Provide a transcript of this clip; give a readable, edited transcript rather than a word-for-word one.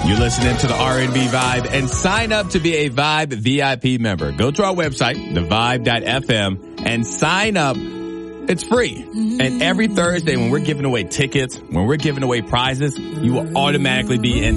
You're listening to the R&B Vibe, and sign up to be a Vibe VIP member. Go to our website, thevibe.fm, and sign up. It's free. And every Thursday when we're giving away tickets, when we're giving away prizes, you will automatically be in